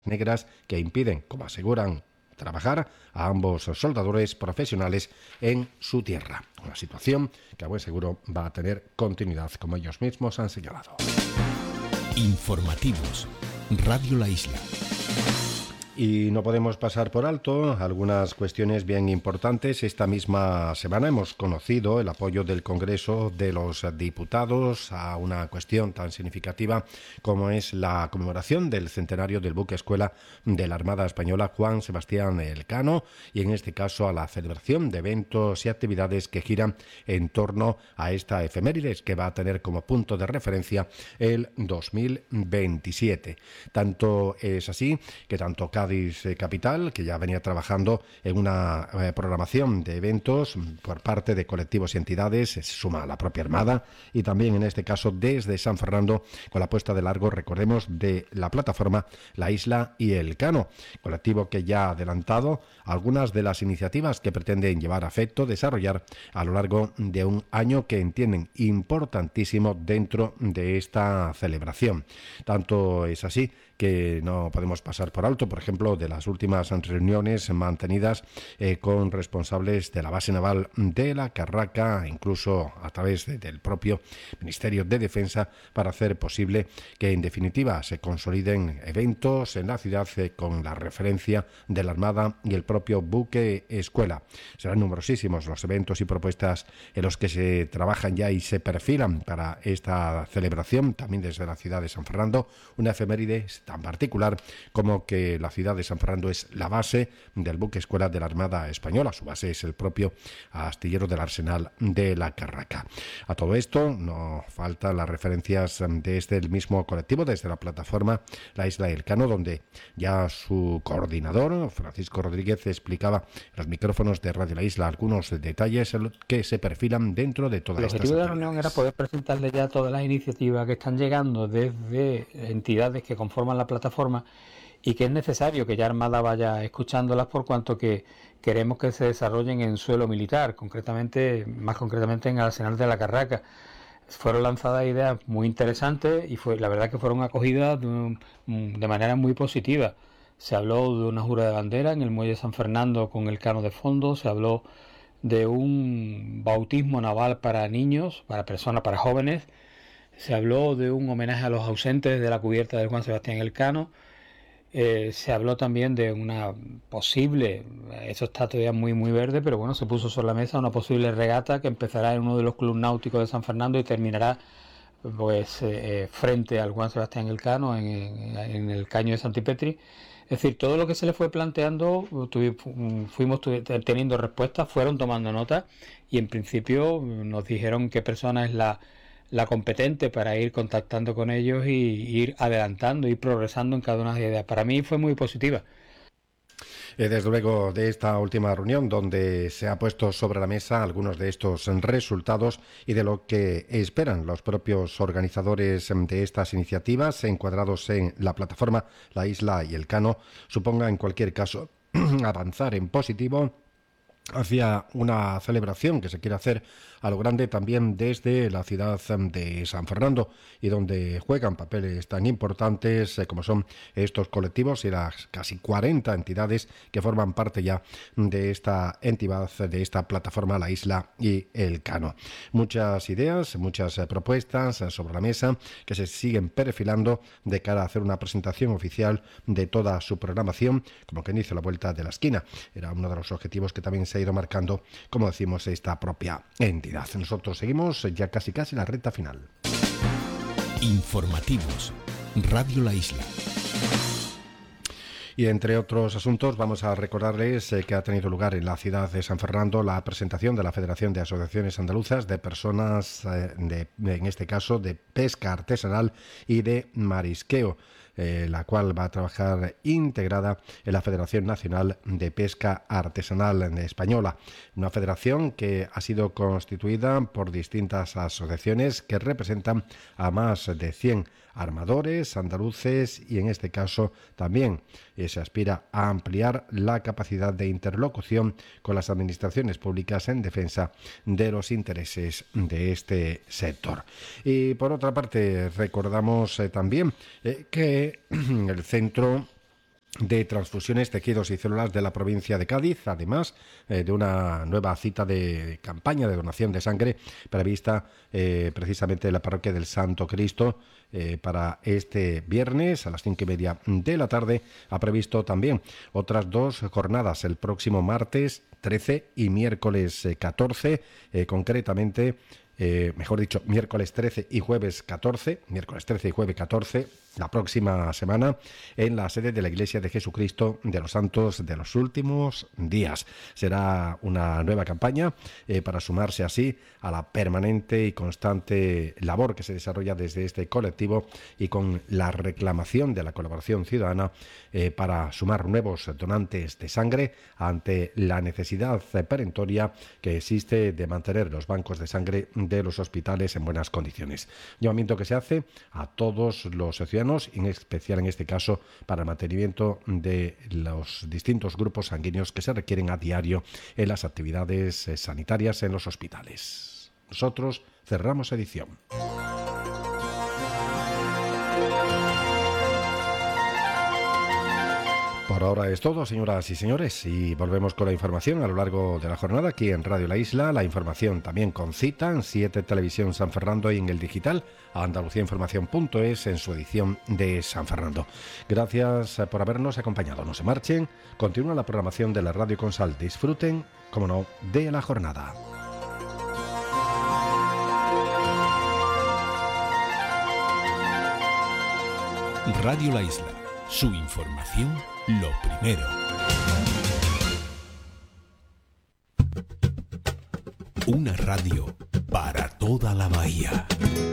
negras que impiden, como aseguran, trabajar a ambos soldadores profesionales en su tierra. Una situación que a buen seguro va a tener continuidad, como ellos mismos han señalado. Informativos. Radio La Isla. Y no podemos pasar por alto algunas cuestiones bien importantes. Esta misma semana hemos conocido el apoyo del Congreso de los Diputados a una cuestión tan significativa como es la conmemoración del centenario del buque escuela de la Armada Española Juan Sebastián Elcano, y en este caso a la celebración de eventos y actividades que giran en torno a esta efemérides, que va a tener como punto de referencia el 2027. Tanto es así que tanto Cádiz Capital, que ya venía trabajando en una programación de eventos por parte de colectivos y entidades, se suma a la propia Armada, y también en este caso desde San Fernando con la puesta de largo, recordemos, de la plataforma La Isla y Elcano, colectivo que ya ha adelantado algunas de las iniciativas que pretenden llevar a efecto desarrollar a lo largo de un año que entienden importantísimo dentro de esta celebración. Tanto es así que no podemos pasar por alto, por ejemplo, de las últimas reuniones mantenidas con responsables de la base naval de la Carraca, incluso a través del propio Ministerio de Defensa, para hacer posible que en definitiva se consoliden eventos en la ciudad con la referencia de la Armada y el propio buque escuela. Serán numerosísimos los eventos y propuestas en los que se trabajan ya y se perfilan para esta celebración, también desde la ciudad de San Fernando, una efeméride tan particular como que la ciudad de San Fernando es la base del buque escuela de la Armada Española. Su base es el propio astillero del Arsenal de la Carraca. A todo esto no faltan las referencias desde el mismo colectivo, desde la plataforma La Isla y Elcano, donde ya su coordinador, Francisco Rodríguez, explicaba en los micrófonos de Radio La Isla algunos detalles que se perfilan dentro de todas estas actividades. El objetivo de la reunión era poder presentarle ya todas las iniciativas que están llegando desde entidades que conforman la plataforma, y que es necesario que ya Armada vaya escuchándolas, por cuanto que queremos que se desarrollen en suelo militar, más concretamente en el Arsenal de la Carraca. Fueron lanzadas ideas muy interesantes y la verdad que fueron acogidas de manera muy positiva. Se habló de una jura de bandera en el muelle de San Fernando con Elcano de fondo, se habló de un bautismo naval para niños, para personas, para jóvenes, se habló de un homenaje a los ausentes de la cubierta del Juan Sebastián Elcano. Se habló también de una posible, eso está todavía muy muy verde, pero bueno, se puso sobre la mesa una posible regata que empezará en uno de los clubes náuticos de San Fernando y terminará pues frente al Juan Sebastián Elcano en el caño de Santipetri. Es decir, todo lo que se le fue planteando fuimos teniendo respuestas, fueron tomando nota, y en principio nos dijeron qué persona es la competente para ir contactando con ellos y ir adelantando, ir progresando en cada una de las ideas. Para mí fue muy positiva. Desde luego, de esta última reunión, donde se ha puesto sobre la mesa algunos de estos resultados y de lo que esperan los propios organizadores de estas iniciativas encuadrados en la plataforma La Isla y Elcano, suponga en cualquier caso avanzar en positivo hacia una celebración que se quiere hacer a lo grande también desde la ciudad de San Fernando, y donde juegan papeles tan importantes como son estos colectivos y las casi 40 entidades que forman parte ya de esta entidad, de esta plataforma La Isla y Elcano. Muchas ideas, muchas propuestas sobre la mesa que se siguen perfilando de cara a hacer una presentación oficial de toda su programación, como que inicia la vuelta de la esquina. Era uno de los objetivos que también se ha ido marcando, como decimos, esta propia entidad. Nosotros seguimos ya casi en la recta final. Informativos. Radio La Isla. Y entre otros asuntos vamos a recordarles que ha tenido lugar en la ciudad de San Fernando la presentación de la Federación de Asociaciones Andaluzas de Personas, en este caso de pesca artesanal y de marisqueo, la cual va a trabajar integrada en la Federación Nacional de Pesca Artesanal Española, una federación que ha sido constituida por distintas asociaciones que representan a más de 100 armadores andaluces, y en este caso también se aspira a ampliar la capacidad de interlocución con las administraciones públicas en defensa de los intereses de este sector. Y por otra parte recordamos también que el Centro de transfusiones, tejidos y células de la provincia de Cádiz, además de una nueva cita de campaña de donación de sangre prevista precisamente en la parroquia del Santo Cristo para este viernes a las 5:30 de la tarde. Ha previsto también otras 2 jornadas el próximo martes 13 y miércoles 14, concretamente. Miércoles 13 y jueves 14, la próxima semana, en la sede de la Iglesia de Jesucristo de los Santos de los Últimos Días. Será una nueva campaña para sumarse así a la permanente y constante labor que se desarrolla desde este colectivo y con la reclamación de la colaboración ciudadana para sumar nuevos donantes de sangre ante la necesidad perentoria que existe de mantener los bancos de sangre de los hospitales en buenas condiciones. Llamamiento que se hace a todos los ciudadanos, en especial en este caso para el mantenimiento de los distintos grupos sanguíneos que se requieren a diario en las actividades sanitarias en los hospitales. Nosotros cerramos edición. Por ahora es todo, señoras y señores, y volvemos con la información a lo largo de la jornada aquí en Radio La Isla. La información también con cita en 7 Televisión San Fernando y en el digital a andaluciainformación.es en su edición de San Fernando. Gracias por habernos acompañado. No se marchen, continúa la programación de la Radio Consal. Disfruten, como no, de la jornada. Radio La Isla, su información lo primero. Una radio para toda la bahía.